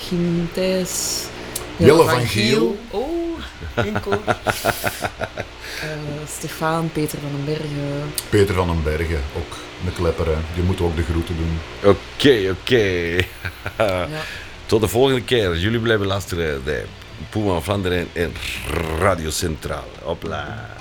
Joachim, Thijs... Jelle van Giel. Oh, enkel. Stefan, Peter van den Bergen. Peter van den Bergen, ook een klepper. Hè. Die moet ook de groeten doen. Oké. Ja. Tot de volgende keer. Jullie blijven luisteren. De Puma van Vlaanderen en Radio Centraal. Hopla.